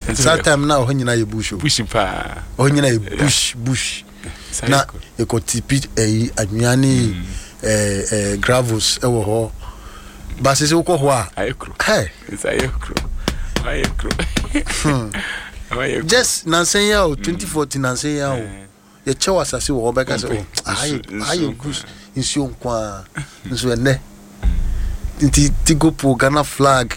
that time now when you na bush pa when you na bush na e ko tipi anwani gravels ewo ho ba se wo ko ho a ayekro just nansen ya 2014 nansen ya ye chewa asase wo be ka se ayo goose insu nkwa nso ene ti go po Ghana flag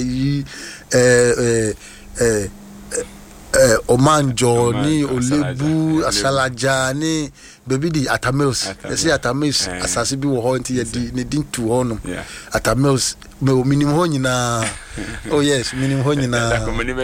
Omanjo ni Olebu Asalaja ni baby di Atamils say Atamils asase bi wo ho nti ye di ne din tu ho no Atamils me minimum ho nyina oh yes minimum ho nyina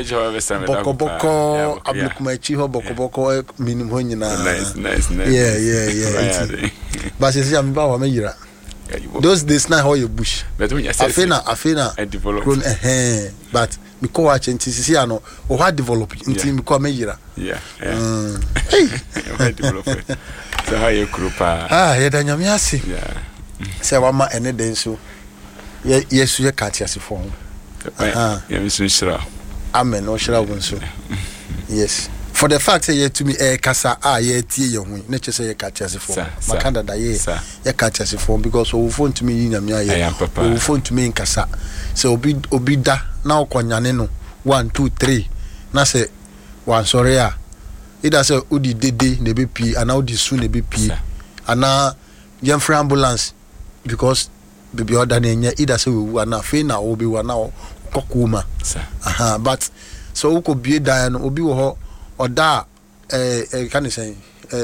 boko ablukumachi ho boko minimum ho nyina nice yeah but say am ba wa meyira those days na how you bush afena develop but me ko watch nti sisi ano o ha develop nti me ko meyira hey develop so how you krupa ye da nyame ase say wa ma ene den so yesu ye ka ti ase fo ye mi so shira amen o shira won so yes for the fact say to me kasa ye tie ye hu na che say ye ka ti ase fo makanda da ye ka ti ase fo because o phone to me nyame aye o phone to me nkasa so obi da na okonyane no 1 2 3 na say wan sorry a ida say odi dede na be pi ana odi su na be pi ana yem free ambulance because baby order na nya ida say we ana fe na obi wa na kokuma but so uko bie dan no obi wo ho oda can you say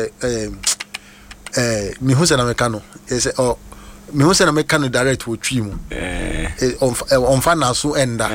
mi hu say na mekano say me hu say na mekano direct wo twi mu on fa na so enda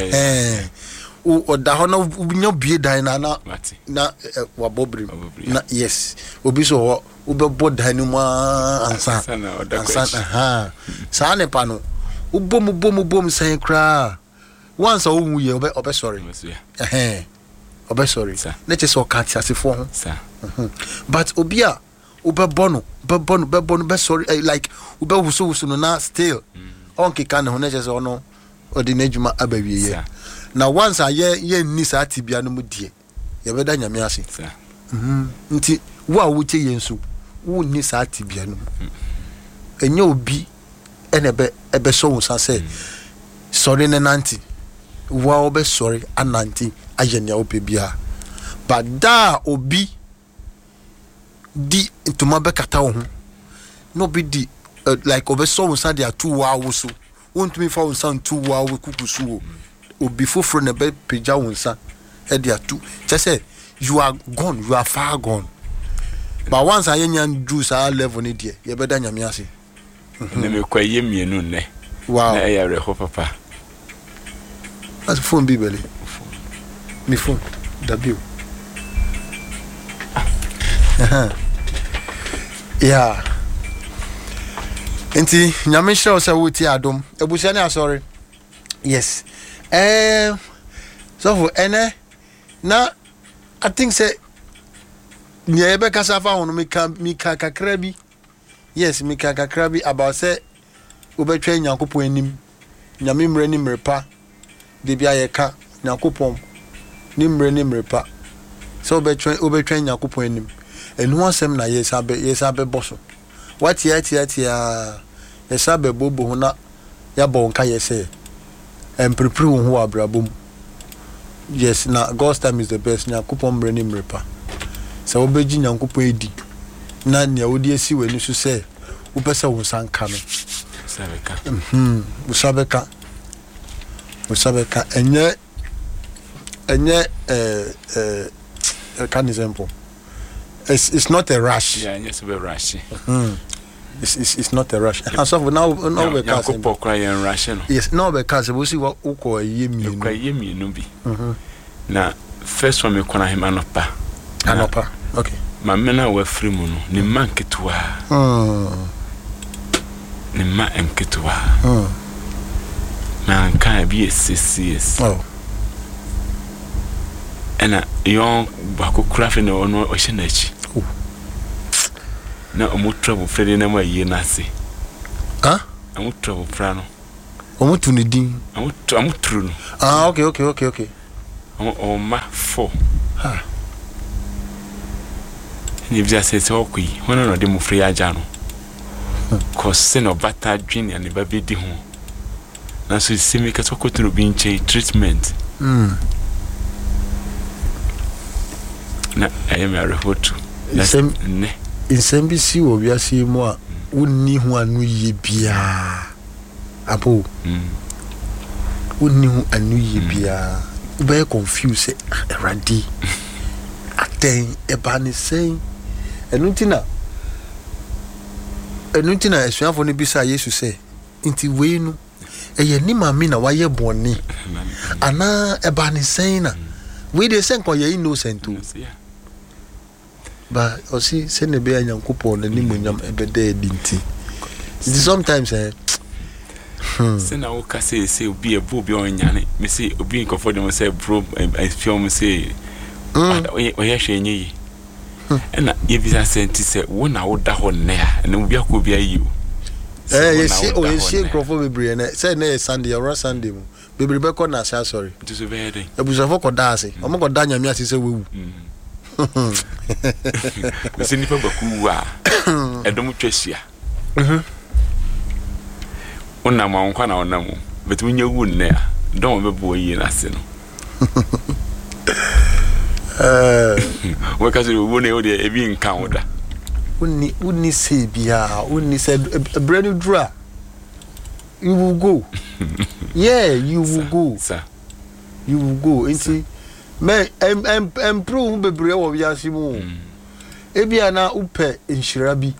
o da ho na nyo bie dan na wa bobrim na yes obi so ho o be bodan ni mu ansa sa ne pa no o bom san kra once o hu ye obe sorry obe sorry na che so ka ti asefo ho but obia obe bono be sorry like obe wuso no na still on kika ne ho na che so no ordinary abawie ye na once ye ni sa tibia no mu die ye be da nyame ase nti wo che yensu wo ni sa tibia no enye obi ebe so wo sa say sorry ne nanti wo obe sorry ananti ayenya obebia but da obi di ntoma be kata wo ho no be di like obe so wo sa dia 2 wa wo so won't me for some 2 wa wo kukusu obi foforo na be peja wo nsa e dia 2 just say you are gone, you are far gone. But once I yan juice our level ni die ye be da nyame ase na me kwa ye mienu ne wow na ya reho papa as phone bibele mi phone w yeah enti nyame show say wuti adom ebusia ne asori yes so for ene na I think say niye be kasa fa hono mi ka kakra bi yes mi ka kakra bi about say obetwa nyankopon anim nyame mre ni mrepa de bia ye ka nyankopon ni mre ni mrepa so obetwa nyankopon anim enu asem na ye sabe boso what ya ye sabe bobo ho na ya bo nka ye say prepare ho abrabom yes na God's time is the best nyankopon mre ni mrepa so obeji nyankopon edi na nia odi esi wani so say wo pese wo sanka no usabeka enye can example it's not a rush it's a rush it's not a rush and so now we can say rush yes now we can say we see what uko yemi bi na first one me kona him anopa okay mamena wa free mu no ni manketwa ni ma enketwa na kan bi SCS ena yon bakokura fe no ono o hyenachi na omutra bu frede na ma yie na se omutra bu fra no omutu ni din omutru no okay o ma 4 ni via se okui hono no de mu free aja no ko se no bata dwen ne ba bedi ho na so simi ka to kotunu bi nche treatment na ayem arehotu ne insembi si wo wiase mu a wonni ho anu ye bia apo wonni ho anu ye bia be confuse eradi aten eba ne sen enuntina esuafo ne bisa Yesu se nti wei no eye ni mami na waye boni ana eba ne sen na we dey sen ko ye innocent o ba osi se ne be anyankopon na ni munyam ebede dinti sometimes se na o ka se obi ebo obi onyane me se obi nkofo dem se bro film se o ye hwe nyi na ye bisa senti se wo na wo da ho ne a na obi akọ ayi o ye se nkofo bebre na se na Sunday or Sunday mu bebre be ko na sha sorry it is very day ebusafo ko da ase o mo ko da nyame ase se wewu me se nipa baku a edom twahia ona ma nkwa na ona mu betu nya wu nne a don be bo yi na se no we ka se wo ne o de ebi nka woda unni se bia unni se brand dra you will go yeah you will go sir you will go into me pro bebre wo biase mu ebia na upe nshirabi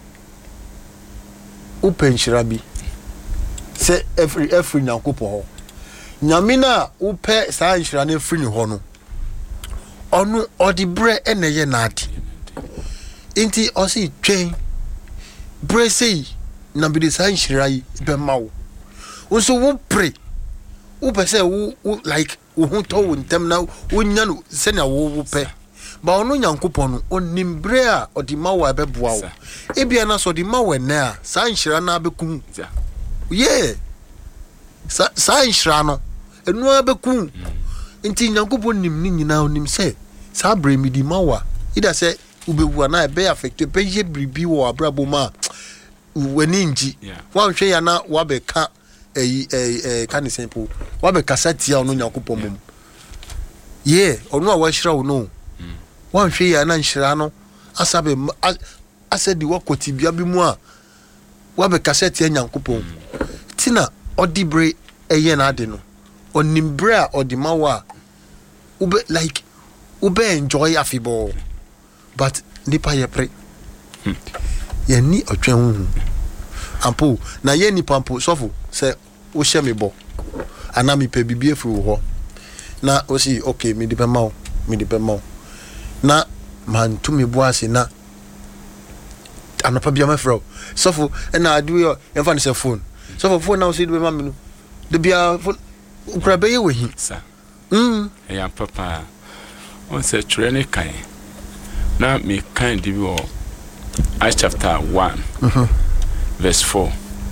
se every nyankopo ho nyame na upe sa nshira na free ni ho no onu odibre eneye na adi inti osi twen brese na bi de sa nshira yi be mawo wo wo pray wo pese wo like wo ho to wo ntem na wo nya no se na wo pe ba onu nyankopon no onimbre a odi mawo abeboa wo ebia na so di mawo na a sa nshira na abekum yeah sa nshira no enu abekum inti nyankopon nim ni nyina onim se sa bremi di mawo ida se ubewu na be affect be ye bribi wo abrabo ma wani nji wa hwe ya na wa be ka kan simple wa be kasati ya onu nyankopon mum ye onu a wa hira wo no wa hwe ya na nhira no asabe asedi wa kotibia bi mu a wa be kasati ya nyankopon tina odibre eye na ade no onimbre a odimawa ube like ube enjoy afibo but nipa ye pre ye ni otwen hu ampo na ye ni pampo sofo se wo hye me bo ana mi pe bibie fru ho na o si okay me di pe mawo na man to me bo ase na anopa bia ma fro sofo na adu yo e fa ni se phone sofo phone na o si di be ma me no de bia ukra be ye wehi sa ya papa on se trene kan na me kan di bi Acts chapter 1 verse 4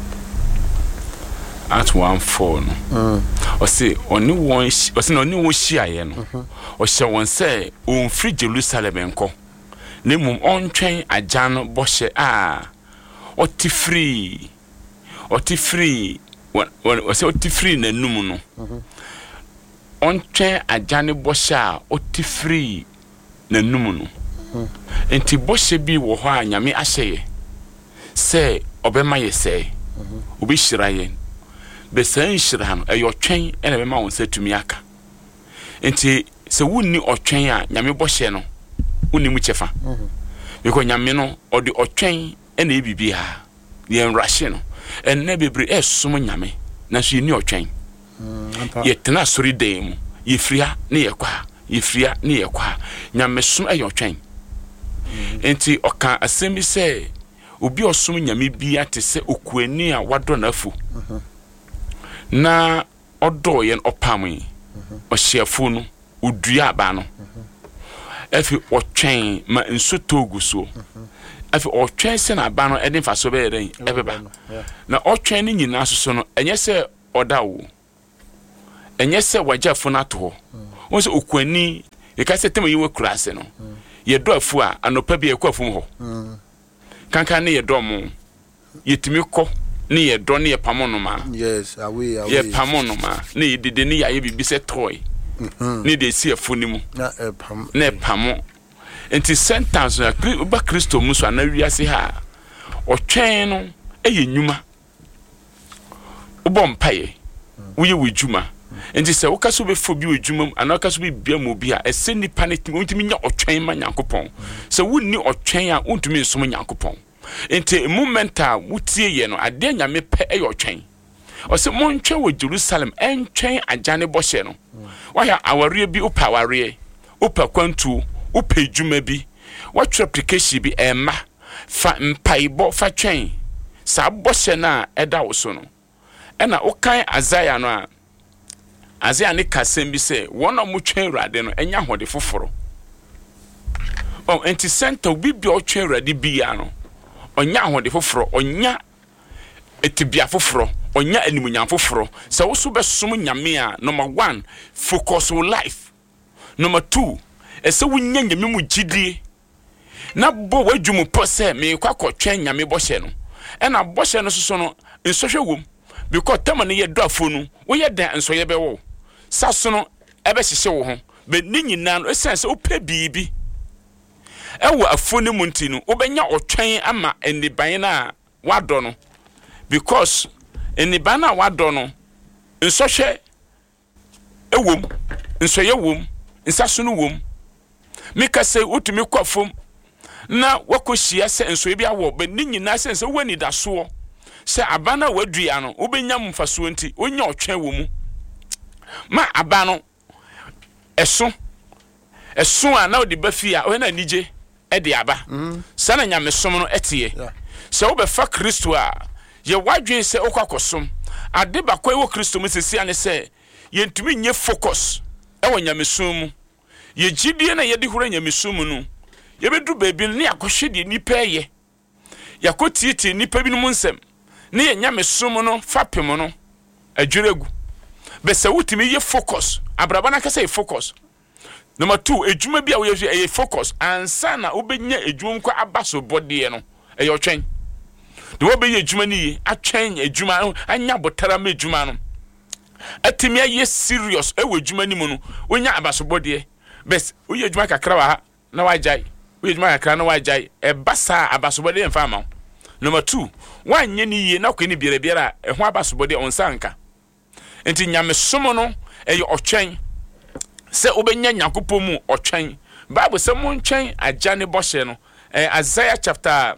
at 1:4 no o se oni won hia ye no o hye won se on free Jerusalem enko na mum on twen agya no bohye a oti free o se oti free na num no on twen agya ne bohye a oti free na num no enti bohye bi wo ho a nyame ahye se obema ye se obi hira ye be san hira no eyo twen ena be ma won satumi aka enti se wunni otwen a nyame bohye no wunni mu chefa because nyame no odi otwen ena ebibia ye nrahye no enne bebre esom nyame na so ni otwen ye tena sori dem ye fria ne ye kwa nyame som eyo otwen enti oka asemi se obi osom nyame bi ate se okuani a wado na afu na odo ye opam ohyeafo no odua aba no efi otwen ma nsotogu so efi otwen se na aba no eden fa so be eden ebeba na otwen ni nyina so no enye se odawo enye se wajafo na to won so okwani e ka se tem yi we kurase no ye do afu a anopa bi e kwa afu ho kankan ne ye do mo yetimi kɔ ne ye do ne ye pamo no ma yes away ye pamo no ma ne ye dede ne ye bibi se toy ne de si afu ni mu na pamo enti sentence ba Kristo mu so na wiase ha otwen no eye nnwuma ubom paye uye wejuma enti se wokaso be fo bi wejuma ana wokaso be bia mo bi a ese nipa ne ntimi nya otwen ma Nyankopɔn se wonni otwen a untumi nsom Nyankopɔn enti momenta wutie ye no ade nyame pe eye otwen o se montwe wo Jerusalem entwen agane bɔhye no waya aware bi opa aware opa kwantu opa ejuma bi watwe application bi emma fa mpaibo fa twen sa bɔhye na eda wo so no ena okan Azaya no a Azaya ne kasem bi se wona mo twen Awurade no enya hode foforo enti center bi bi o twen Awurade bi ya no onya hode foforo onya etibia foforo onya animunya foforo se wo so besom nyame a number 1 focus on life number 2 ese wonya nyame mu gidie na bo wadwumu pose me kwakɔ twen nyame bɔhye no ena bɔhye no so no nsohwe wom because tamane ye do afonu wo ye dan nso ye bewo saso no ebe hyehye wo ho be ni nyina no esense wo pɛ bibi ewo afonu mu nti no wo benya otwen ama eniban na wadɔ no because eniban na wadɔ no nsohwe ewom nso ye wom nsaso no wom meka se wotumi kwafom na wakohia se nso ye bi awo be ni nyina sense wo ni daso se abana wadua no wobenya mfaso nti onya otwen wo mu ma abano eso a na odi bafia o na nije e de aba sana nyamesom no etie se wo be fa Kristo a ye wadwen se okwakosom ade bakwa wo Kristo mu sesi ane se ye ntumi nye focus e wo nyamesom mu ye gidie na ye de hura nyamesom no ye bedu baabi ne akohwede nipa ye yakotieti nipa bi no mu nsem ne ye nyamesom no fapem no adweregu be se wutimi ye focus abraba na kasa ye focus number 2 ejuma bi a wo ye focus ansa na obenya ejuma kwa abaso bode no e yo twen de wo be ye ejuma ni ye atwen ejuma anya botara ma ejuma no atimi ye serious e wo ejuma ni mu no onya abaso bode bes wo ye ejuma kakra wa na wajai wo ye ejuma kakra na wajai e basa abaso bode mfa ma number 2 wanye ni ye na kwani biara e ho abaso bode onsanka enti nyamesom no e ye otwen se obenya Nyankopɔn mu otwen Bible se montwen agane bɔhye no Isaiah chapter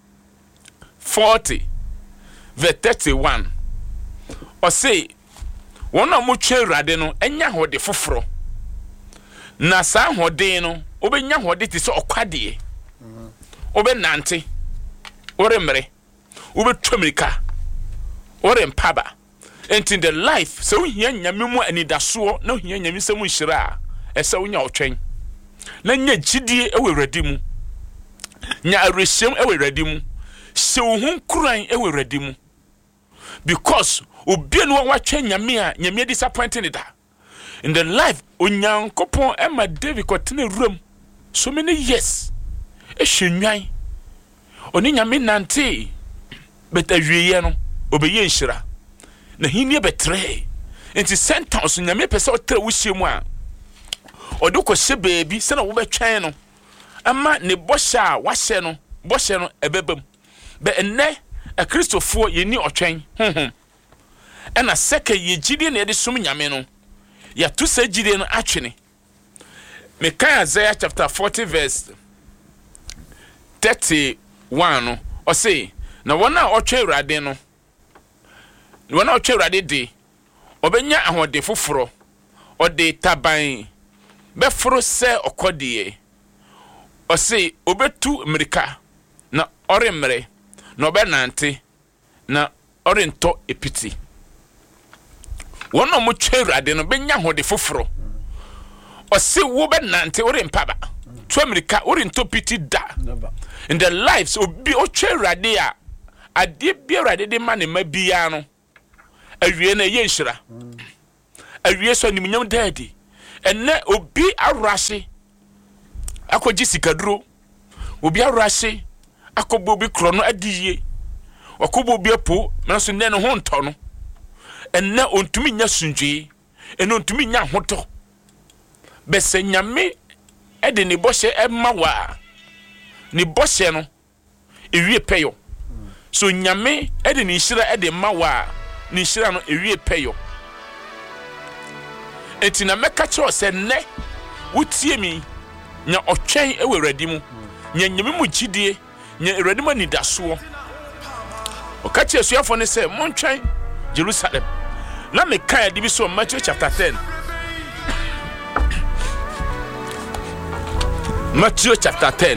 40 verse 31 o say wona mo twen Awurade no enya hode foforo na sa hode no obenya hode ti se okwade obenante oremre obetwamirika orempaba enti the life so hia nyame mu anidaso na hia nyame sɛ mu nhira ɛsɛ wonya otwen na nya gidie ɛwɔ Awurade mu nya arehyem ɛwɔ Awurade mu se wo hu kuran ɛwɔ Awurade mu because obi no watwen nyame a nyame disappointing da in the life onyankopɔn ɛma David kɔtena wuram so many years ehwenwan oni nyame nante betawiye no obeye nhira na hinie betre enti sentence nyame pese otra wuhie mu a odoko hye baabi se na wo betwen no ama ne bɔhye a wahye no bɔhye no ebebam be enne a Kristofo ye ni otwen ena seke ye gidie na ye som nyame no ya to se gidie no atwene me kan Isaiah chapter 40 verse 31 no o say na wona otwe Awurade no wona otwe Awurade de obenya ahode foforo ode taban beforo se okodie o say obetu Amerika na oremre na obenante na orento epiti wona mo twe Awurade no benya ahode foforo o say wo benante orempaba to Amerika orento piti da in the lives obi o twe Awurade a ade bi Awurade de ma ne ma bia no awie na ye nhira awie so nimnyam daadi enne obi arahye akoji sikaduro obi arahye akobo obi krono adiye wakobo obi apo menso ne no ho nto no enne ontumi nya sunjwe enne ontumi nya hoto bese nyame ede ne bɔhyɛ ɛma wa ne bɔhyɛ no ewie pɛyo so nyame ede ne hyira ede ma wa ne hyira no ewie pɛyo enti na meka kyerɛ sɛ nnɛ wotie mi nya ɔtwɛn ɛwɔ Awurade mu nya nyame mu gyidie nya Awurade mu nidasoɔ ɔka kyerɛ suafo ne sɛ montwɛn Jerusalem na meka ade bi so Matthew chapter 10 Matthew chapter 10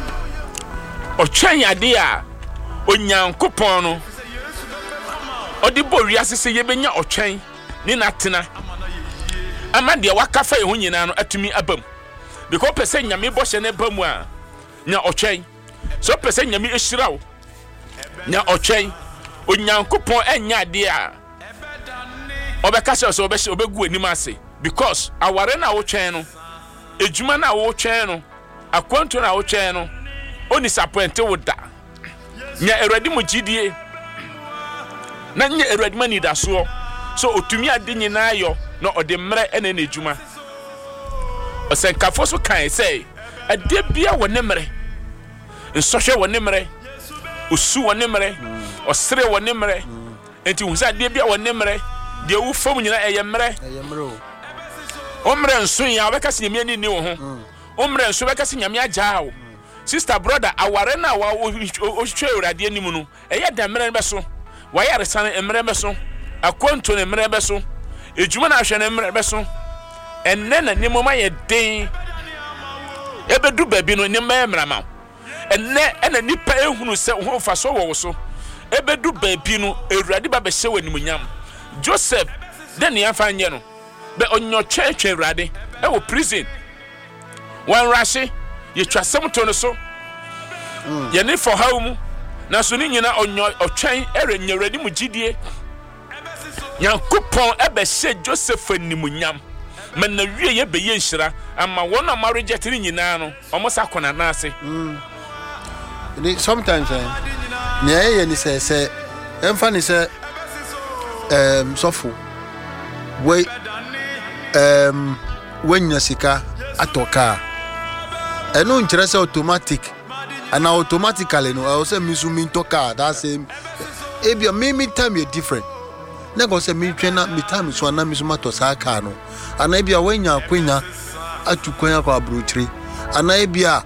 ɔtwɛn ade a onyankopɔn no ɔde bɔ wiase sɛ yɛbɛnya ɔtwɛn ne natena ama de waka fa ho nyina no atumi abam because pese nyame bɔhyɛ ne ba mu a nya ɔtwɛn so pese nyame ehyira wo nya ɔtwɛn onyankopɔn anya ade a ɔbɛka sɛ ɔbɛgu anim ase because aware na wotwɛn no ejuma na wotwɛn no akwanto na wotwɛn no oni disappoint wo da nya Awurade mu gyidie na nya Awurade ma nidasoɔ so otumi ade nyina ayɔ no ɔde mmerɛ ene ne ejuma ɔsɛnkafo so kan sɛ ade bia wɔ ne mmerɛ nsɔhwɛ wɔ ne mmerɛ osu wɔ ne mmerɛ ɔsere wɔ ne mmerɛ enti hu sɛ ade bia wɔ ne mmerɛ de wu fam nyina ɛyɛ mmerɛ ɔmmerɛ nso ya ɔbɛka sɛ nyame ani ni wo ho ɔmmerɛ nso bɛka sɛ nyame agyaa wo sister brother aware na wa ohwehwɛ Awurade anim no ɛyɛ da mmerɛ bɛso wayare san mmerɛ bɛso akwanto ne mmerɛ bɛso ejuma na ahwɛ ne mmerɛ bɛso enne na nimoma yɛ den ebedu baabi no nimma mmerama enne na nipa ehunu sɛ ho fa so wɔ wo so ebedu baabi no Awurade ba bɛhyɛ wɔ animunyam Joseph den ya fa nyɛ no be onyo twetwe Awurade ɛwɔ prison wan rashe ye twasɛm to no so ye ne for haw mu na so ni nyina onyo otwɛn ɛrenya Awurade mu gyidie Nyankopɔn ɛbɛhyɛ Joseph animunyam man na wie ye bɛyɛ nhyira ama wɔn a ma reject ni nyina no ɔmo sa kɔna na ase sometimes ne ni sɛ emfa ni sɛ sɔfo we wenya sika atoka eno nkyerɛ sɛ automatic and automatically no I say misumi toka that same ebia me time is different na go say me twena me time so na misuma to sa aka no ana ebia wenya akwenya atukwan akwa abrochiri ana ebia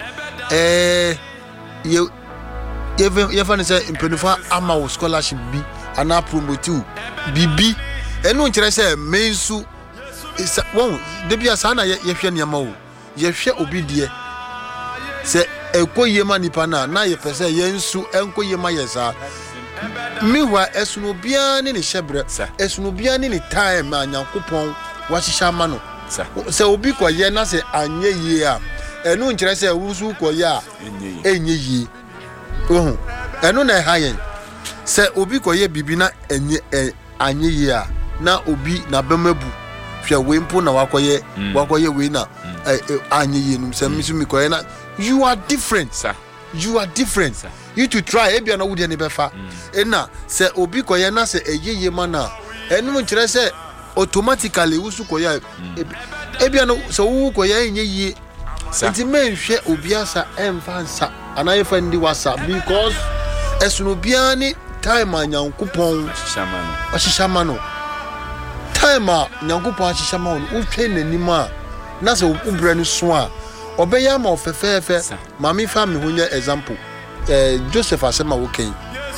ye fa ne say impenifa ama wo scholarship bi ana promote bibi eno nkyerɛ sɛ me nsu won debia sa na ye hwɛ niama wo ye hwɛ obi die sɛ ekoye ma nipa na ye pese ye nsu enkoye ma yesa miwa esuno bia ne hyebre esuno bia ne time Nyankopɔn wahyehyɛ ma no sɛ obi koye na sɛ anye yie a eno nkyerɛ sɛ wusu koye a enye yie ohun eno na hayen sɛ obi koye bibi na enye anye yie a na obi na bemabu hwɛ we mpo na wakoye we na anye yie num sɛ misu mi koye na you are different sir you are different sir. You to try ebia na wudi ne befa na se obi koye na se eyeye mana enu nkyerɛ sɛ automatically wusu koye ebia no se wu koye enyeye nti menhwɛ obi asa emfa nsa anaye fa ndi wasa because esuno bia ni time Nyankopɔn hyehyama no time Nyankopɔn hyehyama no utwe nanim a na se ubra no so a obeya ma ofefefe mami fa me ho nya example Joseph asema woken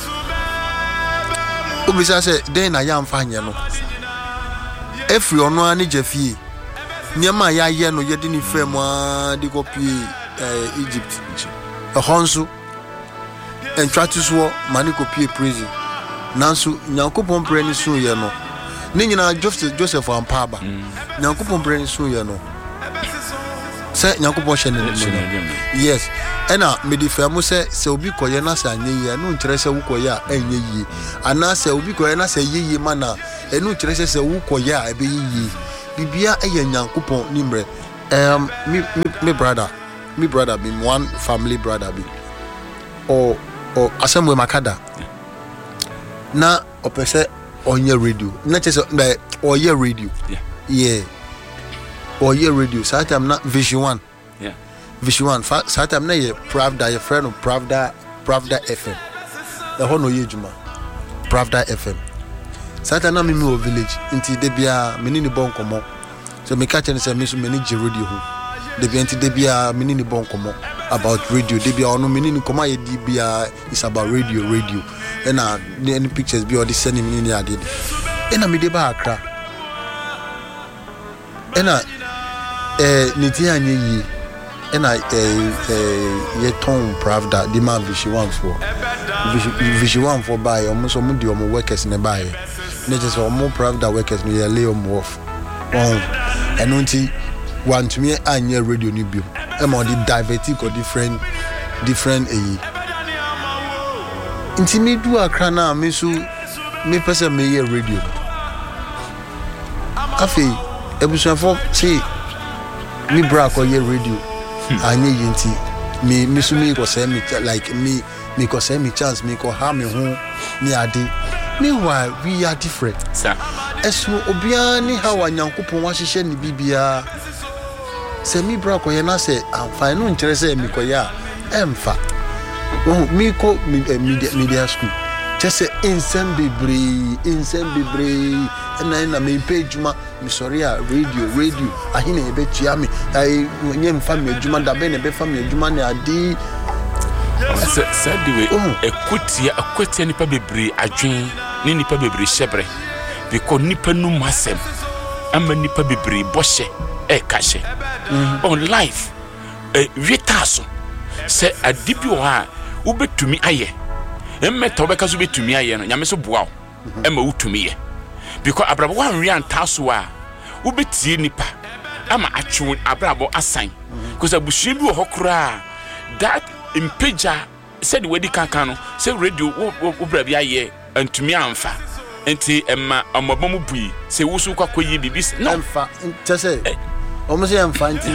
obisa se den na ya mfa nye no efri ono ani jafie niema ya ye no yedi ni frem a de copy Egypt honso entratuso mani copy prison nanso Nyankopɔn pre ni so ye no ni nyina Joseph ampa ba Nyankopɔn pre ni so ye no se Nyankopɔn hye ne yes ena me di famu se obi koye na se anye yie no nkyerɛ sɛ wo koye a anye yie ana se obi koye na se yie mana enu nkyerɛ sɛ wo koye a ebe yie bibia eye nyankopon nimre me brother be one family brother be or asemwe makada na opese onye radio na chese oye radio oye radio so time na Vision 1 Vision 1 so time na ye Pravda your friend of Pravda FM the hono ye juma Pravda FM so time na me village inti de bia me ni bon komo so me catch and say me so me ni radio ho de bia inti de bia me ni bon komo about radio de bia ono me ni komo ye di bia is about radio and any pictures be all this sending me ni ade and me de ba Accra and niti anye yi and ye ton Pravda di ma Vision 1 for buy almost some di omo workers ne buy ne just omo Pravda workers no ye lay omo off and unti want me anye radio ni bio e mo di divertic or different inti me do Accra na me so me person me ye radio afi ebusuafo see me bra ko ye radio anye yinti me so me ko say me like me ko say me chance me ko ha me ho ni ade meanwhile we are different sir eso obia ni ha wa nyankopon wa hihye ni bibia say me bra ko ye na say amfa no nkere say me ko ya emfa me ko media school just say insem bebre na me page ma me sorry radio ahine e betua me ai nyem fa me adwuma da be ne be fa me adwuma ne ade said the way equity nipa bebre adwen ni nipa bebre hyebre because nipa nu masem ama nipa bebre bohye e kahye on life wetaso say adibi o ha wo betumi aye emmeta obeka so betumi aye no nyame so boa ema wutumi ye because abrabo wan wi antaso a wo betie nipa ama atwe abrabo asan because abushie bi wo hokura that impeja said we di kankan no say radio wo bra bi aye antumi amfa enti emma amabam bui say wo so kwakoyi bibi no amfa say omo say amfa enti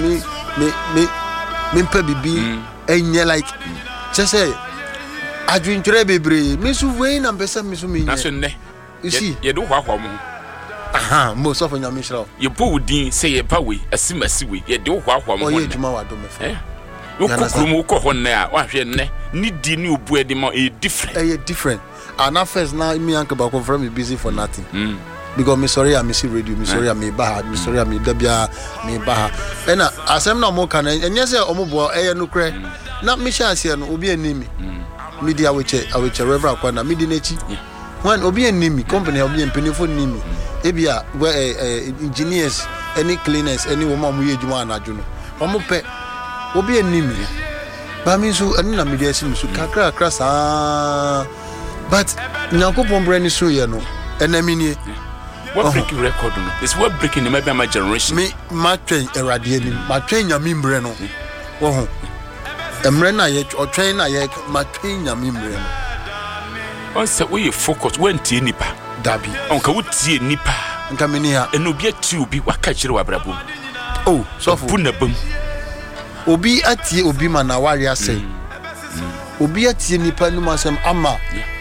me mpa bibi enye like say adwintwere bebre me so wey na pesa me so me na so ne you see ye do hwahwa mo mo so for nyame shira ye po din say ye ba we asimasi we ye do hwahwa mo ye djuma wa do me fa wo kokrum ko ho ne a wa hwe ne ni di ni obu edi mo e different and at first now me anke ba ko from me busy for nothing because me sorry I miss radio me sorry me ba me sorry me dabia me ba and asem na mo kan enye say omobo no kre na me sha ase no obi animi media aweche reverend akwana medi nechi when obi animi company obi empenifo nimi ebia engineers any cleaners any woman mu ye djuma anadwo no omo pe obi animi ba mi so enu na media sim so kakra sa but nyankopon brani so ye no enami ni what breaking record no it's what breaking the maybe my generation me ma twen erade ani ma twen nyame mbre no wo ho emre na ye otwen na ye ma twen nyame mbre no on say we focus when tie nipa dabi on ka wutie nipa nka meni ha eno bi ati obi waka kire wa brabom so fu na bam obi atie obi ma na wari ase obi atie nipa nu masem ama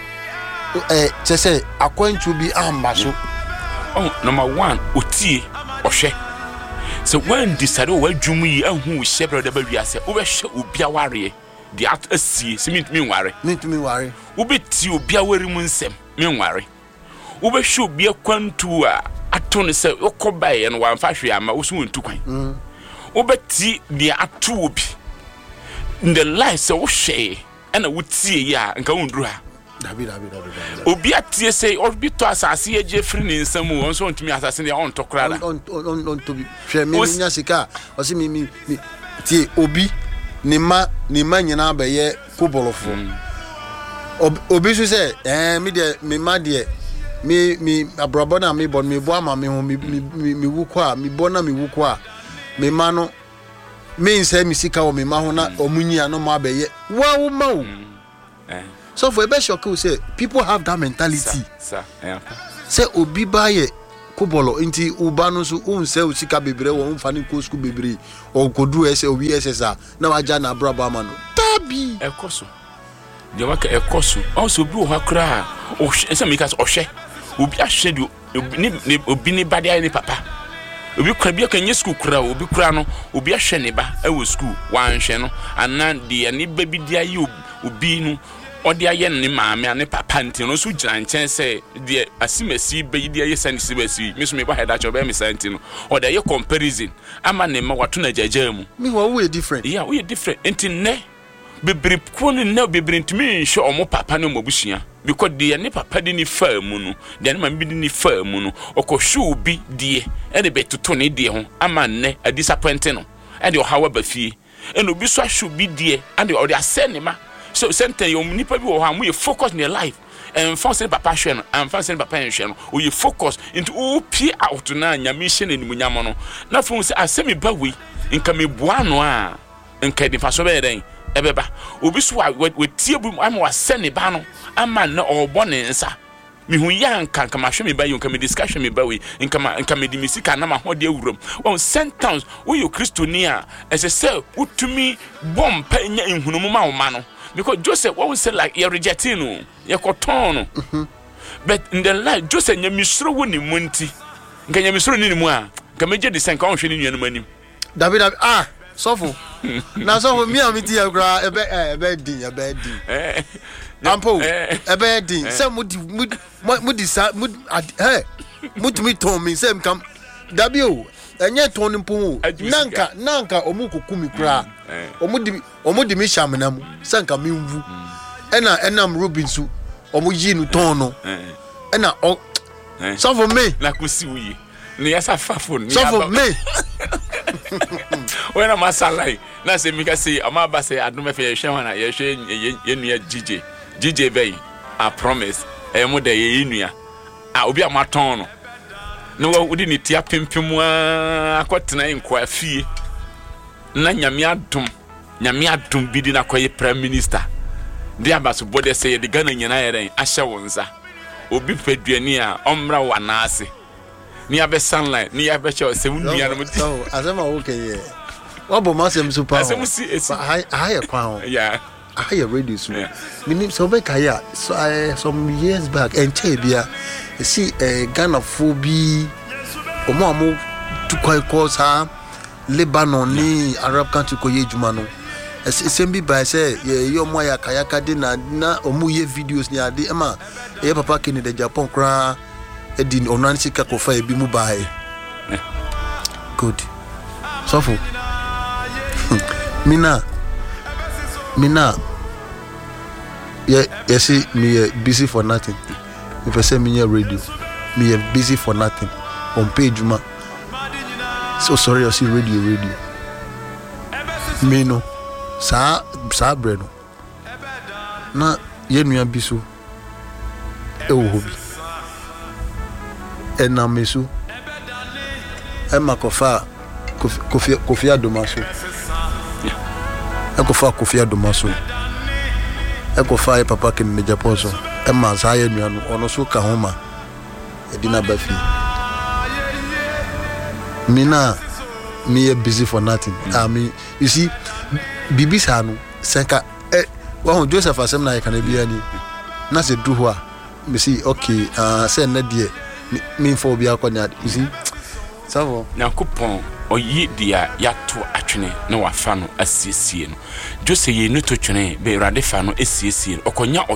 chese akwantu bi amba so number 1 otie ohwe so when decide o wadwum yi ahu shebre da ba wiase wo be hwe obi aware di asie simint mi nware wo beti obi aware mu nsem mi nware wo be hwe obi akwantu a ato ne se okobae no wamfa hwe ama wo so wontu kwan wo beti di ato obi in the life so wo hwe ana wo tie ya nka wonduru ha dabi obi atie say obi to asase ye je free ne nsam won so ntumi asase ne on tokra da on to bi hwe me nya sika o se mi tie obi ni ma nyina ba ye kobolofo obi so say me de me ma de me abrobo na me bon me bo ama me ho me wuko a me bo na me wuko a me ma no me nse me sika o me ma ho na omunyia no ma ba ye wa wo ma wo so for a best shock say people have that mentality sir yeah say obi ba ye kubolo inti ubano so unse usika bebre wo mfani ko school bebre o kodu ese obi esesa na waja na braba ma no tabi ekoso de waka ekoso also bi wo hakra o ese me ka so ohwe obi ahwe de obi ni bade ni papa obi kura bi ka nye school kura obi kura no obi ahwe ne ba e wo school wan hwe no anan de ani ba bi dia yi obi no odi aye ne maame ane papa nti no so gyina nkyɛn sɛ de asimasi be de aye sane simasi me so me ba head acho be me santi no odi aye comparison ama ne ma wato na jagya mu me we different yeah we different nti ne bebre ko ne bebre ntimi nhwe omo papa ne mobusua because de ne papa de ni fa mu no de ne maame de ni fa mu no okohwe obi de e de betoto ne de ho ama ne a disappoint no e de ohawa ba fie e no bi so ahwe obi de and de odi asɛ ne ma so sometimes you nipa bi wo ha mo focus in your life and fancy papa hwe no and fancy papa hwe no o you focus into o pie out na nyame hye na nimunyam no na fo say asemi ba we nka me boa no a nka di faso be den ebeba obi so we tie bu am wa se ne ba no ama na obo ne nsa me hu ya nka ma hwe me ba yo nka me discussion me ba we nka me di misika na ma hode awuram on sentence wo yo kristoni a ese se utumi bom pa nya enhunumu ma wo ma no because Joseph what we say like you rejecting no you koton no but in the life Joseph nyamisro woni munti nka nyamisro ni mu a nka meje de sen ka onhwe ni nuanu manim David sofo na sofo mi amiti ya gra ebe din ampo ebe din se mudi sa mudi ton mi se mkam dabio enye ton mpo nanka omukukumi kra omudi mi shamanam se nka mi nwu enam Robinson omuyi nu ton no ena sofo me na kusi uyi ni yasa fafo ni sofo me when am asalai na se mika say amaba say adum efe ye hwe na ye hwe ye nua gj bay I promise e mo de ye nua obi amaton no no wodi ni tia pempem akotena enko afie na nyame adum bi di na koye prime minister de abaso bode say de Ghana nyina ye den ahye wonza obi peduani a omra wanase ni abe sunlight ni abe che se wunua no muti so azema okay wabo masem super asem si higher crown yeah higher radio so minim so be kaya so some years back and chebia see Ghana phobia omo to kwai kosa Lebanon ni Arab country ko yejuma no esembi by say yo mo ya kayaka de na omo ye videos ni ade ema papa kini de Japan kra edin onansi ka ko fa ebi mu bae good sofo mina yes me busy for nothing if I say me radio me busy for nothing on page ma so sorry I see radio me no sa bredo na yenua biso e wo hobi enamesu emakofa kofi adomaso ekofa kofi adomaso ekofa e papa kin ne Japan so ema za ya nuanu ono so ka homa edina bafi mina me busy for nothing I mean you see bibi sanu senka wa Joseph asem na kan bia ni na se du ho a me see okay say na die me for bia kwanya you see savo na kupon oyi dia yato atwene na wafa no asiesie no Joseph ye no to twene be rade fa no asiesie okonya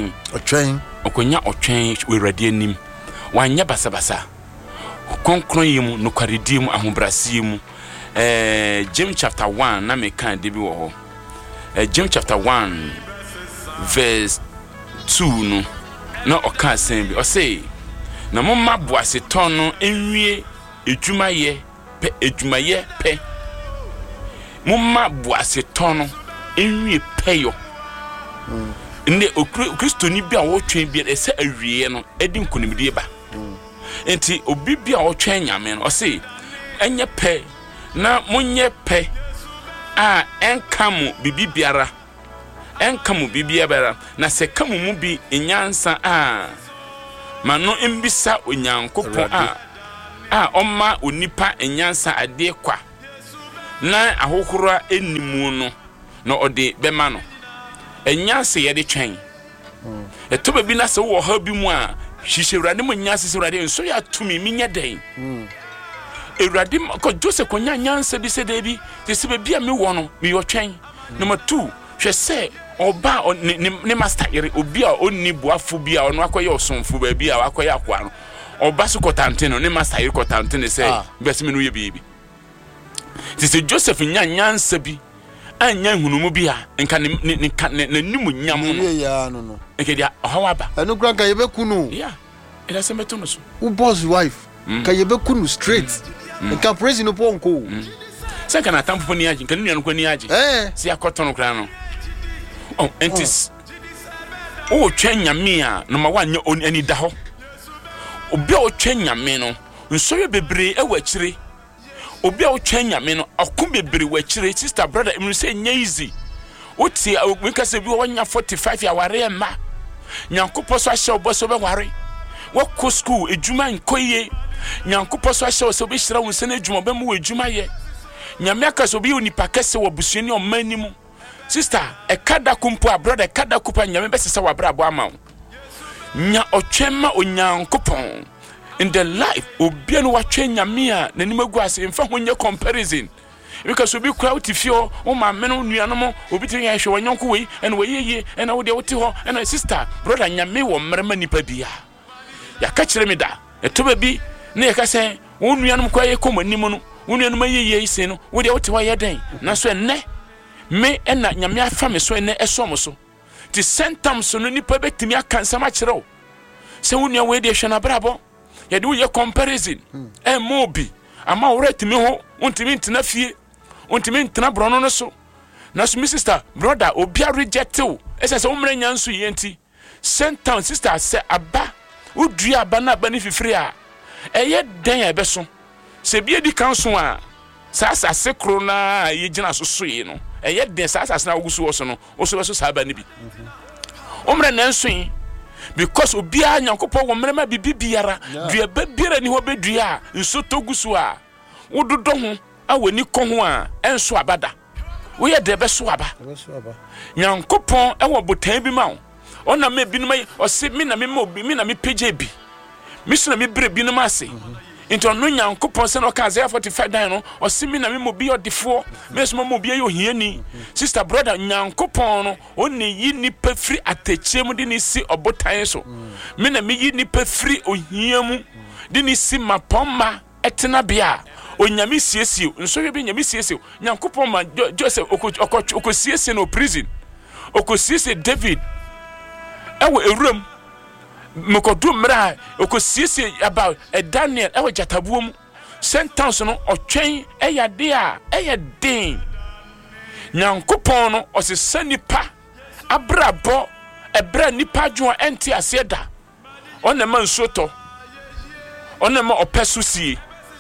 otwen we rade anim wanya basabasa konkron yimu no kwaredi mu ahobrasi mu James chapter 1 na me kan de bi wo ho James chapter 1 verse 2 no na oka sen bi o say na momma boase ton no enwie edwumaye pe momma boase ton no enwie peyo ne Kristo ni bia wo twen bia ese awie no edi nkonimdie ba enti obi bia wo twen nyame no o say enye pe na munye pe enkamu bibiara na se kamu mu bi enyansa mano embisa onyankopon a ɔma onipa enyansa ade kwa na ahokora enimu no na ɔde bɛma no enyansa yɛ de twɛn ɛtɔ baabi na sɛ wo ha bi mu a hyehyɛ Awurade mu nyansa sɛ Awurade nso yɛ atumi minya den Awurade ko Joseph konya nyansa bi sɛ David te sɛ baabi a me wɔ no me yɔ twɛn number 2 hwɛ sɛ oba ne master yere obi a onni boafo bi a ɔno akɔyɛ ɔsomfo baabi a akɔyɛ akwa no oba so kɔtante no ne master yere kɔtante ne sɛ bɛsɛ me no yɛ bibi te sɛ Joseph nya nyansa bi anya hunumu bi a nka ne nimu nyam no nke dia ɔhawa ba ɛno kra ka yɛbɛkunu yeah ila sɛ meto no so wo boss wife ka yɛbɛkunu straight nka praise no ponko sɛ kana tampo ni agye nka nnuano kwani agye si akɔtɔ no kra no oh entis o twɛn nyame a number 1 nya ani da hɔ obi a o twɛn nyame no nsɔre bebree ɛwɔ akyire obi a o twɛn nyame no akɔ bebree wɔ akyire sister brother emu sɛ nya easy o tie we ka sɛ bi wɔ nya 45 ya ware ɛma nyankopɔ so ahyɛ obɔ so bɛ ware wɔkɔ school edwuma nkɔyie nyankopɔ so ahyɛ sɛ obi hyira wo sɛ na edwuma bɛ mu wɔ edwuma yɛ nyame aka so obi onipa kɛse wɔ busuani ɔman ni mu sister ekada kumpo a brother ekada kupa nyame bɛ sesa wabra abo ama nya ɔtwɛma onyankopɔn in the life obi no watwɛ nyame a nanim agu ase mfa ho nyɛ comparison because obi kura utifio o ma meno nuanom obi tin ya hwe wanyonko wei ene weyeye ene wo de wote ho ene sister brother nyame wo mmerema nipa bia ya ka kire me da etoba bi na ya ka sɛ wo nuanom kwa ye komanim no wo nuanom ayeye ise no wo de wote ho ye den na so enne me ena nyame afa me so enne esom so ti sentam so no nipa betimi akansam a kire wo sɛ wo nua we de hwe na brabo ya de wo ye comparison mobi ama wo retimi ho wontimi ntena fie wontimi ntena brono no so na so me sister brother obi a reject wo ese se wo mra nyanso yenti sentam sister se aba udua aba na aba ni fifiri a eye den ya beso se bia di kanso a sa asase kro na ye gina so so yi no eye den sa asase na ogusu wo so no wo so beso sa aba ni bi omre nanso yi because obi a nyankopɔ wo mrema bibiara dua babiara ni ho bedua nso togusu a wododo ho awani kɔ ho a enso abada wo ye de beso aba nyankopɔ e wo botan bi ma wo ona me binum ayi ɔse me na me ma obi me na me page bi me so na me bre binum ase into no nyankopɔn se no ka Isaiah 45 dan no ɔse me na me ma obi odifo me so ma obi ayi ohiani sister brother nyankopɔn no oni yi nipa firi atachie mu de ni si obotan so me na me yi nipa firi ohia mu de ni si mapɔma etena bia onyame siesie nso hwe bi nyame siesie nyankopɔn ma Joseph okosiesie no prison okosiesie David ewo ewuram mekodu mra okosiesie about Daniel ewo jatabuo mu sentence no otwen eyade a eyeden nyankopɔn no osesa nipa abrabɔ ebra nipa dwo enti aseda onema nsoto onema opesusie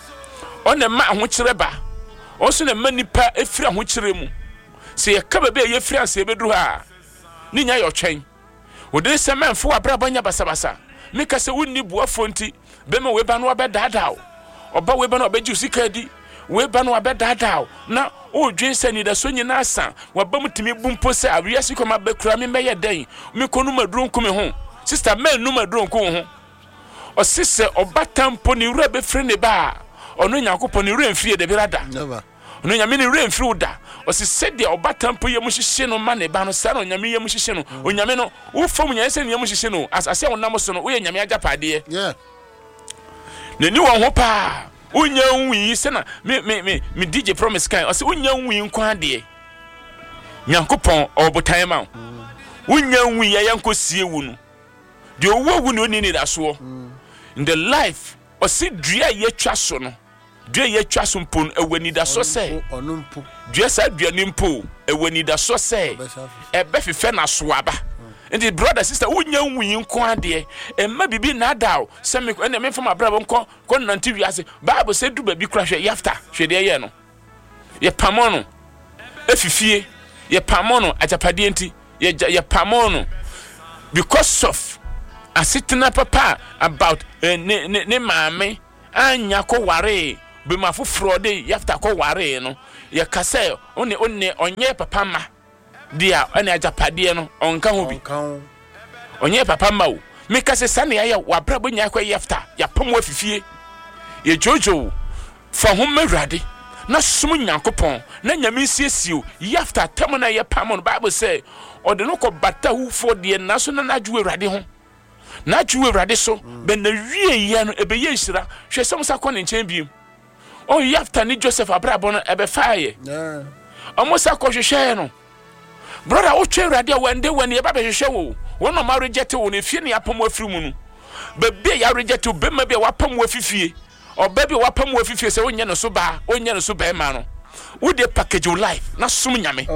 onema ahokyere ba oso na ma nipa efiri ahokyere mu se yekaba be ye firi anse beduru ha ni nya yo twen wode se menfo abrabɔ nya basabasa meka se wonni buafo nti be ma weba no abedadaw oba weba no obeji sika di weba no abedadaw na odwen se ni da so nyina asa waba mutimi bumpo se awiase koma bekura me meye den me konu maduro nkume ho sister men no maduro nkume ho osise obatampo ni wura be firi ne ba ono nyankopɔ ni wura mfiri de birada ono nyame ni wura mfiri da osise de obatampo yemu hyehye no ma ne ba no sa no nyame yemu hyehye no onyame no wo fam nyame se yemu hyehye no asase wonam so no wo ye nyame agapade nani won ho pa unya nwi se na me DJ Promise kan ose unya nwi nkwa de nyankopɔn obotan ma unya nwi ya yankosie wu no de owu no ni da so in the life ose dua ye twa so no dua ye twa so mpo ewani da so se onumpo dua sa dua ni mpo ewani da so se ebe fefe na so aba and brother sister unya nwi nko ade emma bibi na daw se me na me fam abrabo nko ko nanti wiase bible se du ba bi kra hwe yafta hwe de ye no ye pamono efifie ye pamono ajapade enti ye pamono because of asitena papa about ne maame anya ko ware be ma foforo de yafta ko ware no ye kase one onye papa ma dia ene ajapade no onka ho bi onye papa ma o me kase sane ya wabrabo nya kwa yafta ya pam afifie ye jojo fa ho mawrade na sum nyankopon na nyame siesio yafta tam na ye pam no Bible say ode no ko bata hufo de na so na adwo awrade ho na adwo awrade so be na wie ye no ebe ye hira hwe sem sa ko ne nchen bi o yafta ni Joseph abrabo no ebe faaye omo sa ko hwehwe no brother o twa awrade a wande wani e ba be hwehwe wo wono ma reject wo ne fie ne apam afiri mu no bebe ya reject be ma be wapam afifie oba bi wapam afifie se onye no so ba onye no so ba ma no wo de package your life na sum nyame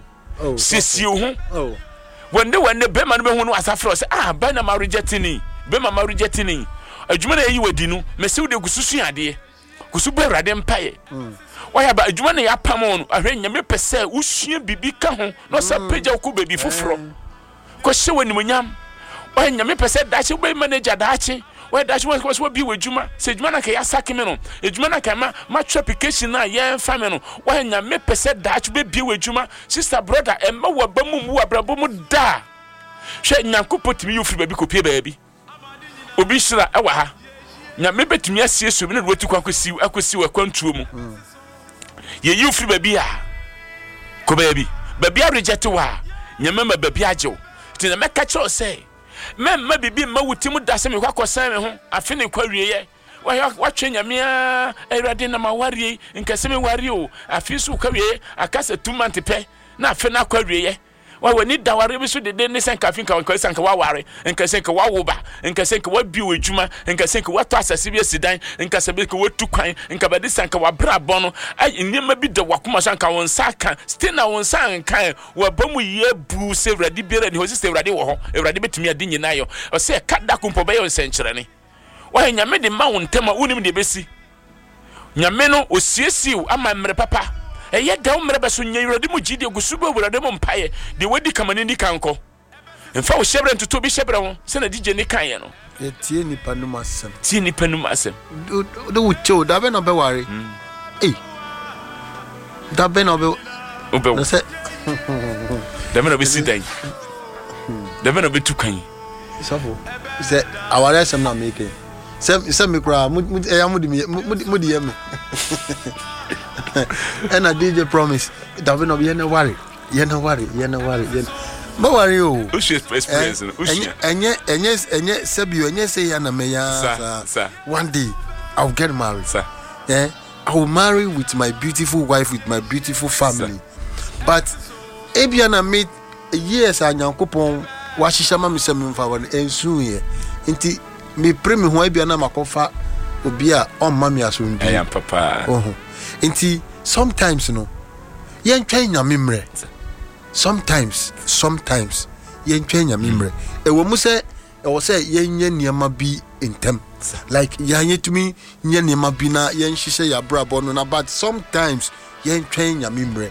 sisi ho wande be ma no be hu no asafro se ba na ma reject ni be ma reject ni adwuma na yi wadi no me se wo de gususu ade gusu be rade mpaye waya ba adwuma na ya pam no ahwe nyame pese usua bibi ka ho no sa pagya ko baby foforo ko hye wani munyam waya nyame pese dachi be manager dachi waya dachi wo bi wadwuma se adwuma na ka ya sake me no adwuma na ka ma application na ya fa me no waya nyame pese dachi be bi wadwuma sister brother emma wa ba mu abrabo mu da hwe nyankopotimi yufri baby kopie baby obi shira ewa ha nyame betumi asieso me na watu akosi wa kwantuo mu ye yufri baby a ko baby a reject wa nyame ma baby ajew tina meka cho say memma bibi ma wutim da se me kwakosan me ho afi ne kwawieye wa twa nyame a awrade na ma ware nkase me ware o afi so kwawieye akasa 2 months pe na afi na kwawieye wa wani da ware bi so de ne senka afi nka kwa senka wa ware nkase nka wa woba nkase nka wa bi wadwuma nkase nka wa to asase bi asidan nkase bi nka wa tu kwan nka ba de senka wa bra bono nyema bi da wakoma sanka won saka still na won sanka wa bamu ye bu se awrade biara ni ho se awrade wo ho awrade betumi ade nyina yo o se kada kompo be yo senkyere ne wa nyame de ma won tema unim de besi nyame no osiesiw ama mmere papa eye da umre beso nyewrade mu gide gusubo awrade mu mpaye de wadi kamane ni kanko mfa wo shebre ntuto bi shebre ho se na DJ ni kan ye no tie nipa no masem de wucho da be no be ware da be no be no se da be no be sidan da be no be tukan safo se aware sem na make se me kura mudi yem and a DJ promise that will not be any worry. But worry you. Experience. And yes, Sabu, and yes, say Anna Maya, sir. One day I'll get married, sir. I will marry with my beautiful wife, with my beautiful family. Sir. But Abiana made years and young coupon, Washishama Missam and soon here. Inti me premi who Abiana Makofa Obia on Mammy Asun. I am papa. Inti sometimes no yen twen nyamemre sometimes yen twen nyamemre e wo mu se e wo se yen nya niema bi intem like yen yetumi nya niema bi na yen hihye ya brabo no na but sometimes yen twen nyamemre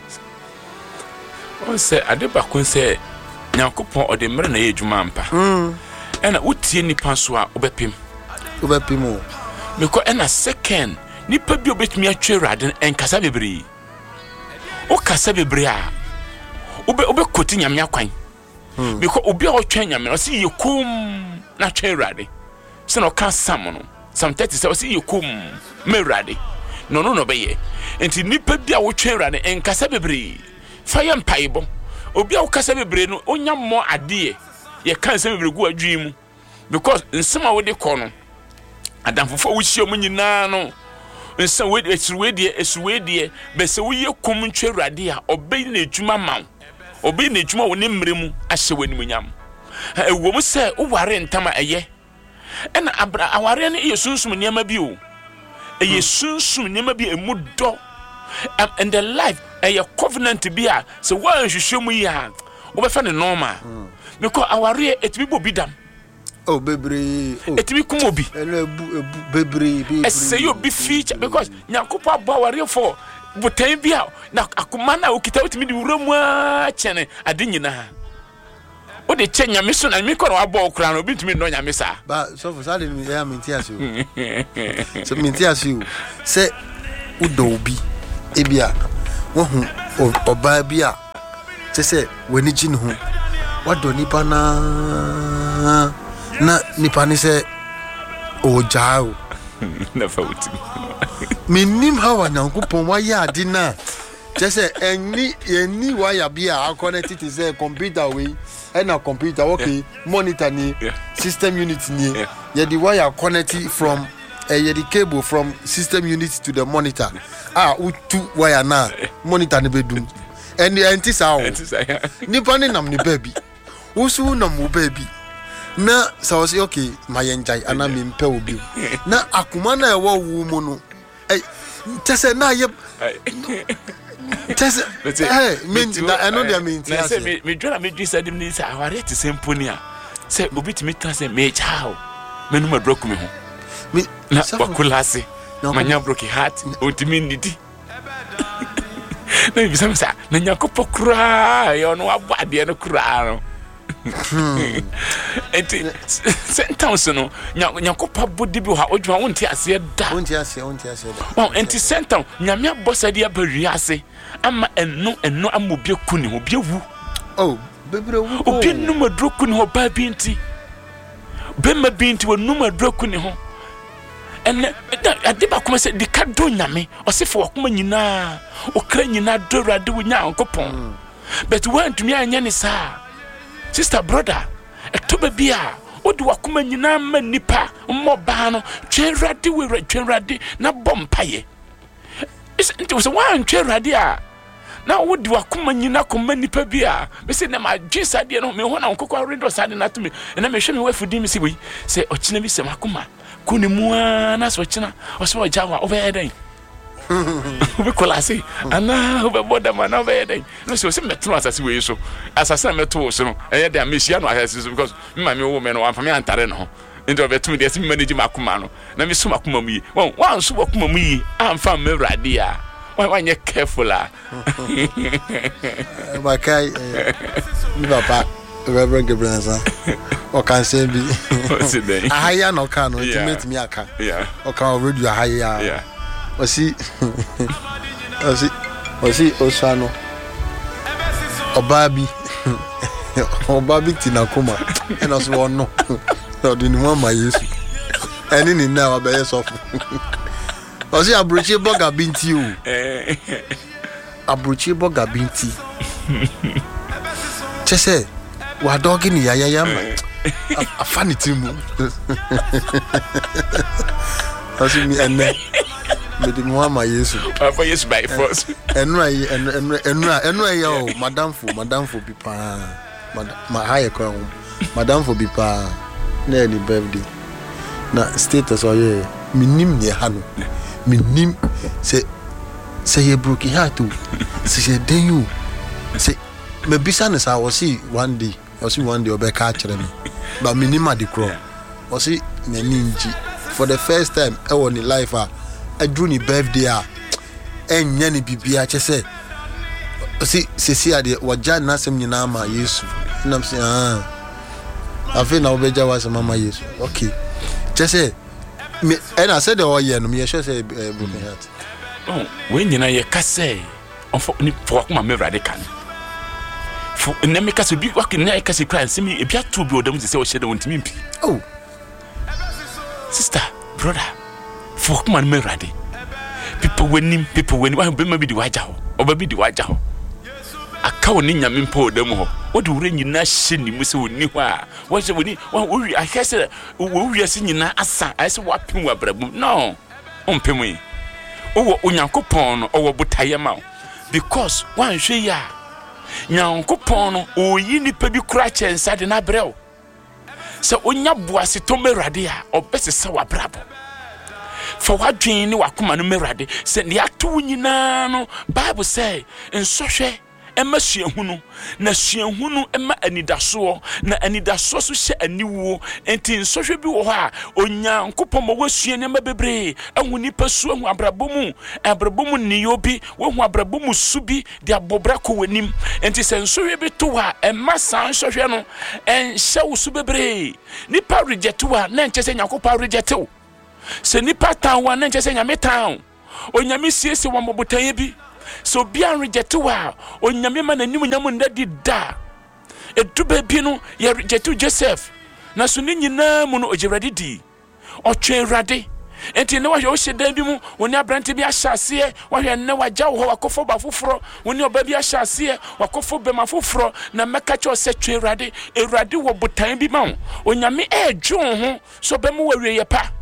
o se ade ba kun se nyankopon ode mre na yedwuma ampa ena utie nipa so a obepim o meko ena second nipa bi obetumi atwe awrade enkasa bebre o kasa bebre a obe koti nyame akwan because obi a otwe nyame o se yekum na twe awrade se no ka sam no sam 30 se o se yekum me awrade no be ye enti nipa bi a wotwe awrade enkasa bebre fire mpaibo obi a o kasa bebre no onya mo ade ye kan se bebre gu adwi mu because nsema wo de kɔ no adamfofo wo hie mu nyina no nsa we esuwedie be se wo yekum ntwe awrade a obey na edwuma maw obey na edwuma wo ne mmere mu ahye wani munyam ewo mu se wo ware ntama eye ena aware ne yesunsum niema bi o yesunsum niema bi emudo and the life covenant bi a se wo anhwehwɛ mu ya wo be fa ne normal because aware etimi bo bidam oh bebre etimi kum obi bebre say you be feature because nyankopɔ abɔ aware for botan bi a na akoma na okita otimi di wura mu a chene ade nyina o de che nyame so na me ko na wa bo okra no obi ntumi no nyame sa ba so for sade me ya minti asu so minti asu se udo obi ebia wo hu oba bia se se wani gin hu wado nipa na nipa ni se o jao na fauti minim hawa na nkupon wa ya adi na se eni wa ya bia connected to say computer we na computer okay monitor ni system unit ni ya the wire connected from the cable from system unit to the monitor utu wire na monitor ni bedum enti sa o nipa ni nam ni baby usu nam wo baby na sa o say okay mayenjai ana me mpe obi na akuma na ewo wu mu no tese na ye tese I know they mean say me dwara me dwi sadim ni say aware te semponi a say obi timi tra say me chao me no madroku me ho me na wakulase manya broken heart otimi ndidi na bi sam sa na nyakopo kura yo no abade no kura no enti sentence no nyakopa bodi bi ha odwa wonte ase da wonte ase da enti sentence nyame abosade abari ase ama eno amobie kuni ho biewu bebre wu obi numa droku ni ho ba binti bema binti wo numa droku ni ho ene ade ba kuma se di ka do nyame osefo wakoma nyina okra nyina do rade wo nya ankopon but when to me anya ni sa sister brother etoba bia odi wakoma nyina ma nipa mmoba no twerade we twerade na bompaye it was one twerade a na wodi wakoma nyina koma nipa bia me se na ma dwisa de no me ho na nkokwa redo sade na to me na me hwe me wafudi me se we se ochina bi se makoma kuni mua na so china o so jawa obeden obi kolase ana obi boda man obeden no so metro asase we so asase na meto so no eye de amesia no asase so because me ma me wo me no amfa me antare no into betum de sim manage makoma no na me so makoma mu yi wan so makoma mu yi amfa me wrade a wan ye careful a bakai ni papa Reverend Gabriel o kan say bi ahaya no kan no intimate me aka o kan radio ahaya osi osano obabi tinakoma eno so wono odi ni mama Yesu eni ni na wa be yesofu osi abruchi boga binti o abruchi boga binti chese wa dogi ni ya ma afani timu osi mi enne mede mama Yesu for Yesu by force enu ayi o madam for bi pa ma haye kwa madam for bi pa na any birthday na status oye minim ne ha no minim se ye broken heart o se den you se me bisa ne sa wosi one day obeka kire me ba minim ade kro wosi na ninji for the first time e won in life a drew ni birthday enya ni bibia chese si ade waja na sem nyina ma Yesu nam se afi na obeja wa mama Yesu okay chese me and I said oh yeah no me sure say broken heart when nyina ye kase onfo ni for kuma me wrade kan for na me kase bi wa na kase kran se me ebia to bi odam se o hye de wontimi mpi sister brother for kuma me wrade people when wa be ma bi di waja ho oba bi di waja ho aka woni nyame mpa odam ho wode wure nyina hye ni mu se woni ho a wo se woni wo wi ahese wo wi ase nyina asa ase wa pem wa brabum no ompem yi wo onyankopon no owo botaye ma because wan hwe ya nyankopon no oyi nipa bi kura chensa de na brew se onya boase to merade a obesesa wa brabo for wadwen ni wakoma no merade se ne ato nyina no Bible say ensohwe ɛma suahunu na suahunu ɛma anidasoɔ na anidasoɔ so hyɛ aniwuo enti nsɔhwɛ bi wɔ hɔ a onyankopɔn ma wɔsua nneɛma bebree ɛho nipa su ɛho abrabɔ mu niyo bi wɔho abrabɔ mu su bi de abɔbra kɔ w'anim enti sɛ nsɔhwɛ bi to a ɛma saa nsɔhwɛ no ɛnhyɛ wo su bebree nipa reject wa na nkyɛ sɛ nyankopɔn reject wo sɛ nipa tan wa na nkyɛ sɛ nyame tan onyame siesie wɔn mɔbotan bi so bia reject wa onyame ma nanim nyam ndadi da edu baabi no yɛ reject Joseph na so ne nyinaa mu no ogyewrade di ɔtwe rade enti ne wahwɛ wo hyɛdan bi mu woni abrante bi ahyɛaseɛ wahwɛ ne wagya wo hɔ wakɔfo ba foforo woni ɔba bi ahyɛaseɛ wakɔfo bɛma foforo na mɛka kyɛ sɛ twe Awurade wɔ botan bi ma wo onyame ɛdwo wo ho so bɛmu wawie yɛ pa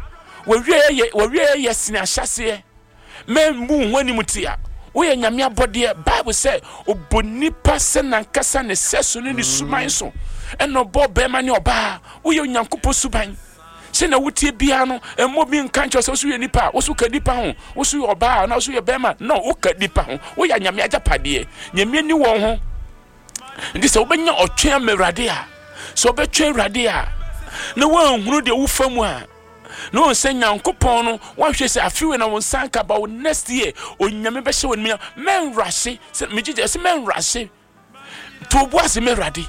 wawie yɛ sene ahyɛaseɛ membu ho anim tia woyɛ nyame abɔdeɛ Bible sɛ obonipa sɛ nankasa ne sɛ so ne suman so ɛna ɔbɔ bɛma ne ɔbaa woyɛ onyankopɔn suban sɛ na wotie bia no ɛmmɔ bi nka nkyɛ sɛ wo so yɛ nipa wo so ka nipa ho wo so yɛ ɔbaa na wo so yɛ bɛma no wo ka nipa ho woyɛ nyame agyapadeɛ nyame ni wɔn ho nti sɛ wobɛnya ɔtwe ama Awurade a sɛ wobɛtwe Awurade a na woanhunu deɛ wofa mu a no sɛ nyankopɔn no wahwɛ sɛ afiwe na won sanka ba wo next year onyame bɛhyɛ wɔ nim men rashe sɛ megye sɛ men rashe to bo ase me Awurade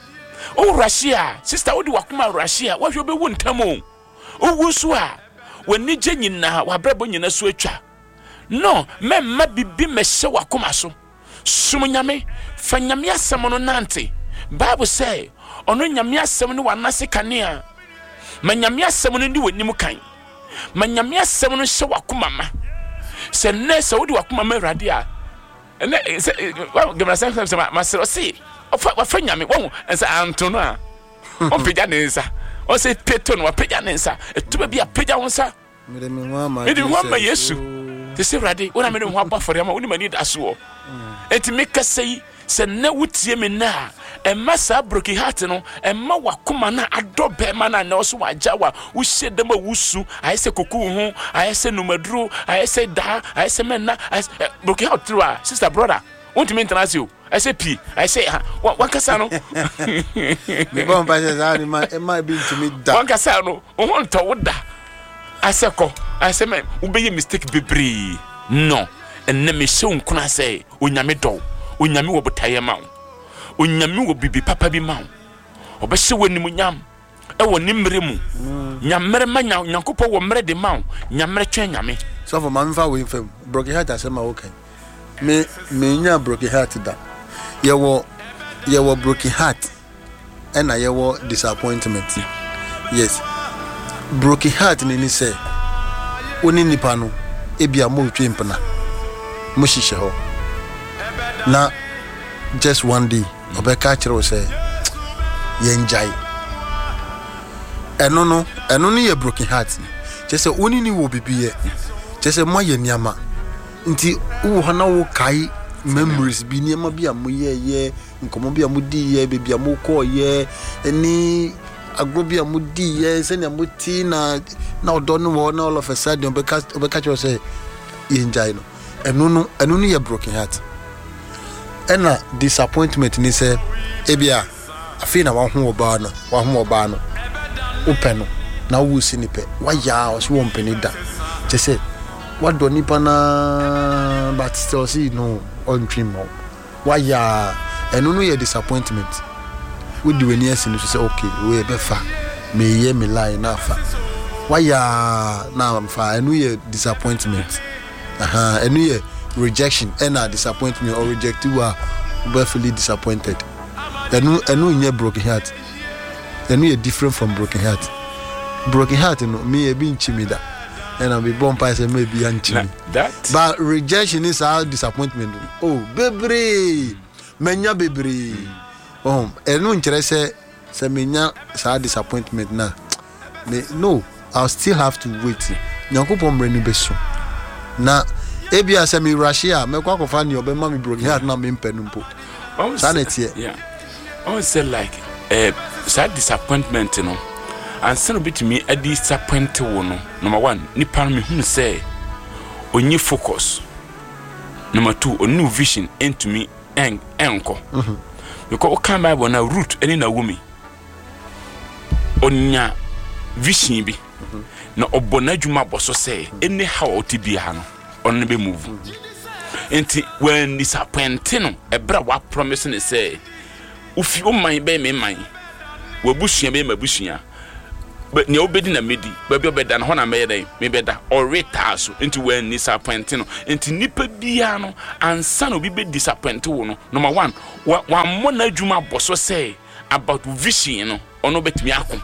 o Russia sister wodi wakoma Russia wahwɛ bɛwu ntamo o wu so a wani gye nyina wabrabo nyina so atwa no memma bibi mehyɛ wakoma so sum nyame fa nyame asɛm no nante Bible say ɔno nyame asɛm no wanase kanea ma nyame asɛm no ndi w'anim kan ma nyame asɛm no hyɛ wakoma ma sɛ nɛ sɛ wodi wakoma ma Awurade a ɛnɛ sɛ gemra sɛ masero se wafa nyame wɔn nsa antono a ɔpagya ne nsa ɔsɛ peto no wapagya ne nsa etuba bi apagya wɔn nsa mede ho ama Yesu te sɛ Awurade wona mede ho abafɔre ama woni mani da so enti meka sɛ sɛ na wotie me na ɛma saa broken heart no ɛma wakoma na adɔ bɛma na na ɔso wagya wa wohyɛ dɛm a wusu ayɛ sɛ koku ho ayɛ sɛ numaduro ayɛ sɛ daa ayɛ sɛ mɛna broken heart tro a sister brother wontumi international I say P. I say one casano. The bomb by it might be to me that one casano. One to what that I say, man, obey a mistake be bree. No, and let me soon can I say, Unyami do, Unyami will be tire mount. Unyami will be papa be mount. Or be so when Munyam. I will nimrimu. Yammerman, Yankopo will marry the mount. Yammer Yami. So for Mamma with him, broke heart, I said, my okay. Me nya broken heart that. Yewo broken heart and I yewo disappointment. Yes. Broken heart ni say oni nipa no ebia mo twe mpana mo hihye ho na just one day obeka kire wo say yenjai eno no ye broken heart je say oni ni wo bibiye je say mo ye niama nti wo hana wo kai memories bi niema bi amoye nkomo bi amudi ye bebi amoko ye eni agro bi amudi ye se ne amuti na odo no wo na all of a sudden obeka cho say yenjai no enu no ye broken heart ena disappointment ni say ebia afi na wa ho oba no open no na wo si ni pe wa ya o so wo mpeni da che say what do nipa na but still see no on dream mo why ya enu no ye disappointment we do any else no say okay we be fa me ye me lie na fa why ya na am fa enu ye disappointment enu ye rejection and disappointment or reject you are be disappointed enu nye broken heart enu ye different from broken heart no me e bi nchimida and I'll be born by say maybe anchini. But rejection is our disappointment. Oh, baby, menya baby. Oh, and no interest say menya sa disappointment na. No, I'll still have to wait. Nyankopon mreni beso. Na ebia say me Russia, me kwa kofa ni obema me broken heart na me mpenumpo. Sanity. Yeah. I say like sad disappointment, you know. And send a bit to me a disappointed one. Number one, Nipan me whom say, on new focus. Number two, on new vision into me enko because o kan Bible na root eni na wumi onya vision bi na obona adwuma boso say eni how otibia ha no on be move enti when disappointing no ebra wa promise ne say ufi o man be me man wabusua be mabusua but ne obedi na medi baby obeda na ho na me dey me beda or reta so enti when disappointing no enti nipa bia no ansa no bi be disappoint wo no number 1 wa mo na adwuma boso say about vision no ono betimi akom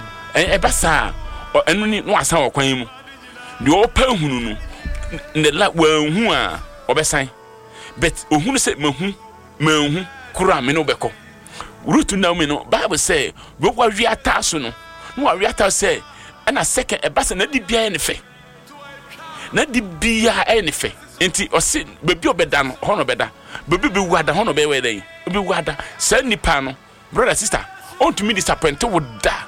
ebasa enu ni no asan okwan mu de opa hunu no ne la wa hu a obesan but ohunu say mahu kura me no beko root na me no Bible say go wa wi ataso no wa wi ataso say na second ebasa na di bia ne fe na di bia ne fe enti o se bebi obeda no ho no beda bebi be wada ho no be we den obi wada say nipa no brother sister on to me disappoint wo da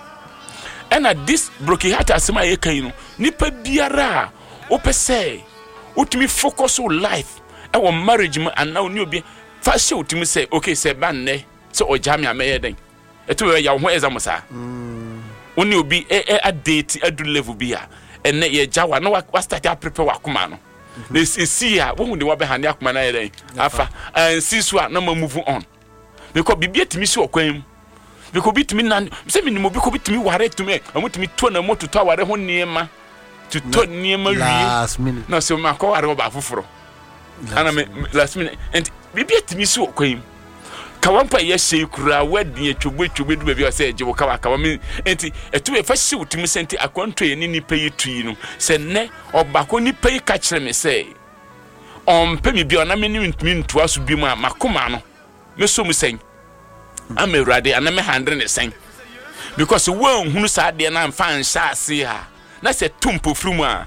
and this broken heart asema ye kan no nipa biara o pese utimi focus on life e wo marriage mu and now ni obi fa she utimi say okay say ban ne so o jam ya meye den eto we ya ho exam sa oni obi a date adu level bia enne ye jawa no wa start to prepare wakoma no na see ya wo hu de wa be hande akoma na ye den afa and see so na ma move on because bibia timi si okwan because bitimi na se minimo because bitimi ware tumi amutimi to na moto to ware ho niema to niema wi last minute na se ma ko ware oba foforo ana me last minute and bibia timi si okwan kawampa ye hye kura wadi etwogbe du bia se eje wo kawa me enti etu e fa hye utimi senti akwanto ye ni nipa yetui no se ne obako nipa yi ka kire me se ompe mi bia na me ni ntumi ntoa so bi mu a makoma no me so mu sen am erade ana me 100 sen because won hunu sa de na mfa nsa ase ha na se tumpo frumu a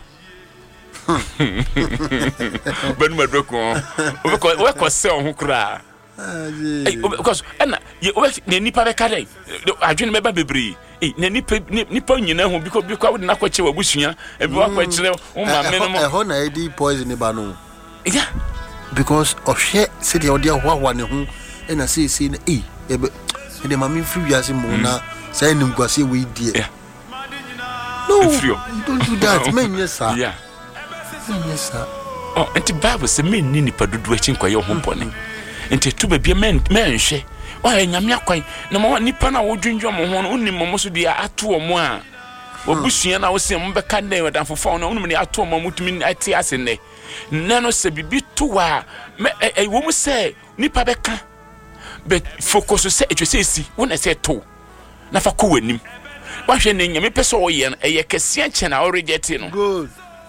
banu madroko we ko se on hukura because ana ye nipa be kade adwene me ba bebre na nipa nyina ho because we na kwache wabusua e bi wakwache o ma me no ho na edi poison ba no yeah because of share say the odia hwa ne ho e na say na ebe de mami free wiase mo na say nim kwase we die no you don't do that men yes sir yeah yes sir oh enti Bible say men ni nipa dudu achi nkwaye ho mpone enti tu ba bia men hwe o nyame akwan na mo nipa na wo dwundwo mo ho no unim mo so dia ato mo a obusua na wo se mo be ka den wadan fofo no unim ni ato mo mutumi ati ase ne no se bibi to wa wo mu se nipa be ka but focus say etwe say wona say to na fa ko wanim wa hwe ne nyame pese o ye no eye kese anche na o reject no good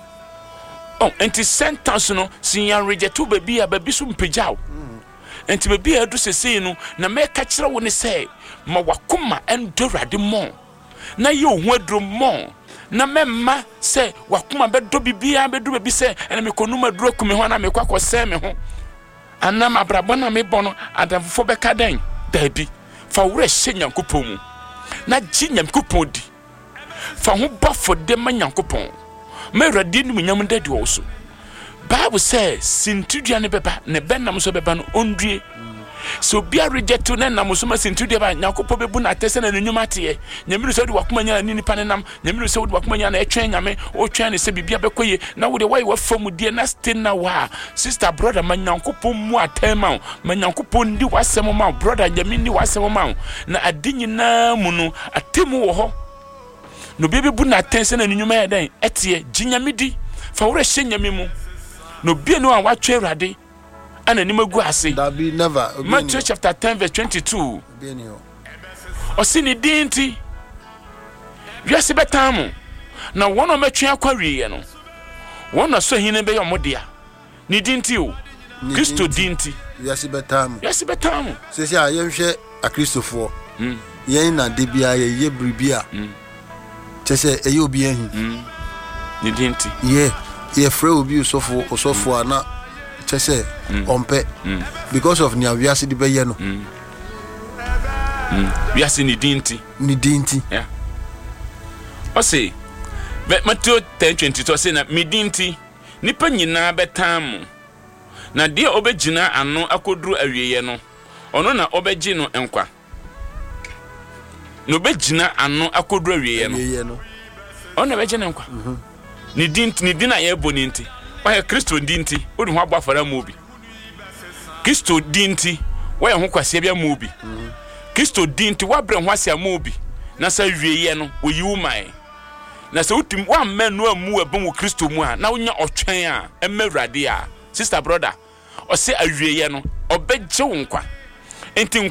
oh enti sentence no sin reject to baby a baby so mpejao enti baby adu sese no na me ka kire wo ne say ma wakoma endorade mo na ye ohu adro mo na memma say wakoma bedo bibia bedo baby say ena me konuma adro kumi ho na me kwakose me ho anam abrabona me bono adamfo be kaden dabi fa wure hye nyankopon mu na gi nyankopon di fa ho bafo de ma nyankopon me radi nu nyam dadi wo so Bible says sintudua ne beba ne benam so beba no ondue so bia reject na nam so ma sintudua ba nyankopon bebu na atese na nyuma tie nyamiru so de wakoma nya ni nipa ne nam nyamiru so de wakoma nya na etwen nyame o twen ne se bibia bekoye na wo de wai wa famu die na stin na wa sister brother ma nyankopon mu atema ma nyankopon di wasem ma brother nyame ni wasem ma na adinyi na mu no atemu wo ho no bia bebu na atese na nyuma ya den etie ginyame di fa wo hye nyame mu no bia no a watwe urade ana ni magu ase that be never Matthew chapter 10 verse 22 osini dinti wiase betamu na wono matwe akwawie no wono so hine be yomodia ni dinti o Kristo dinti wiase betamu sese a yehwe a Kristofo yen na de bia ye bribia chese eye obi ahin ni dinti ye frɛ obi osofo ana chese ompe because of nia wiase di beye no wiase ni dinti yeah o say Matthew 10:22 say na mi dinti nipa nyina betam na de obegyina ano akoduru awieye no ono na obegye no enkwa no obegyina ano akoduru awieye no ono na begye no enkwa ni din na ye boni nti wa Kristo din nti odi ho abafara mu obi Kristo din nti wa ye ho kwase bia mu obi Kristo din nti wa bre ho asia mu obi na sa wieye no oyiwu mai na sa utim wa menu amu abon Kristo mu a na wonya otwen a emawurade a sister brother o se awieye no obegye wo nkwa enti